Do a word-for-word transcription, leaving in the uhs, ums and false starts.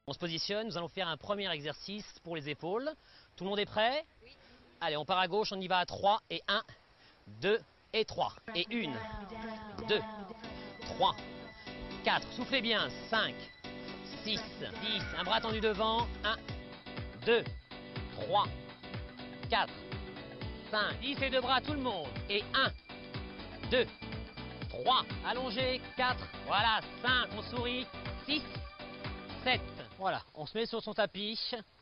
On se positionne, nous allons faire un premier exercice pour les épaules. Tout le monde est prêt? Oui. Allez, on part à gauche, on y va à trois et un, deux et trois. Et une, deux, trois, quatre. Soufflez bien, cinq, six, dix. Un bras tendu devant, un, deux, trois, quatre, cinq, dix et deux bras, tout le monde. Et un, deux, trois, allongé, quatre, voilà, cinq, on sourit, six, sept. Voilà, on se met sur son tapis.